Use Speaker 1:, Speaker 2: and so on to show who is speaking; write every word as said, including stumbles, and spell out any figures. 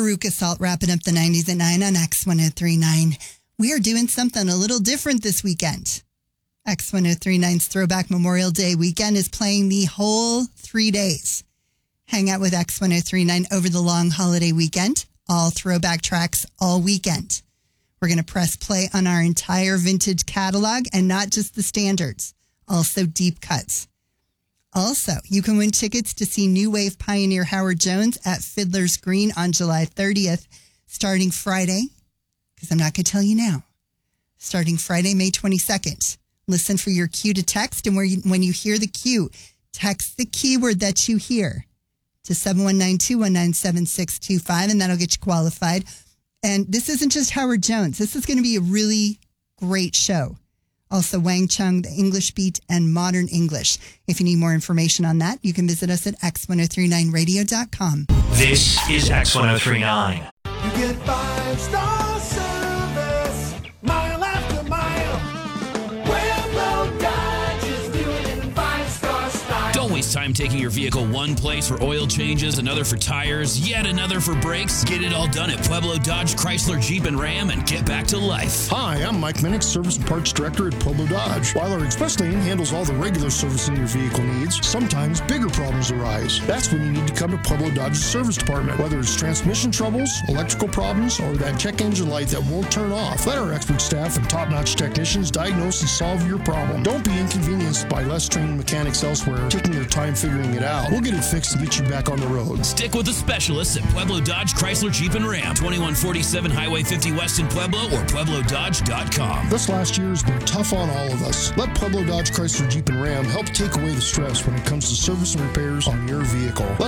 Speaker 1: Veruca Salt wrapping up the nineties at nine on X ten thirty-nine. We are doing something a little different this weekend. X ten thirty-nine's Throwback Memorial Day weekend is playing the whole three days. Hang out with X ten thirty-nine over the long holiday weekend. All throwback tracks all weekend. We're going to press play on our entire vintage catalog and not just the standards, also deep cuts. Also, you can win tickets to see New Wave pioneer Howard Jones at Fiddler's Green on July thirtieth, starting Friday, because I'm not going to tell you now, starting Friday, May twenty-second. Listen for your cue to text, and where you, when you hear the cue, text the keyword that you hear to seven one nine, two one nine, seven six two five, and that'll get you qualified. And this isn't just Howard Jones. This is going to be a really great show. Also, Wang Chung, the English Beat, and Modern English. If you need more information on that, you can visit us at x ten thirty-nine radio dot com.
Speaker 2: This is X ten thirty-nine.
Speaker 3: You get five-star service, mile after mile. Pueblo Dodge is doing it in five-star style.
Speaker 4: Don't waste time taking your vehicle one place for oil changes, another for tires, yet another for brakes. Get it all done at Pueblo Dodge, Chrysler, Jeep, and Ram and get back to life.
Speaker 5: Hi, I'm Mike Minnick, Service and Parts Director at Pueblo Dodge. While our express lane handles all the regular servicing your vehicle needs, sometimes bigger problems arise. That's when you need to come to Pueblo Dodge's service department. Whether it's transmission troubles, electrical problems, or that check engine light that won't turn off, let our expert staff and top-notch technicians diagnose and solve your problem. Don't be inconvenienced by less trained mechanics elsewhere taking their time figuring it out. We'll get it fixed and get you back on the road.
Speaker 4: Stick with the specialists at Pueblo Dodge, Chrysler, Jeep, and Ram. twenty-one forty-seven Highway fifty West in Pueblo or pueblo dodge dot com.
Speaker 5: This last year has been tough on all of us. Let Pueblo Dodge, Chrysler, Jeep, and Ram help take away the stress when it comes to service and repairs on your vehicle. Let's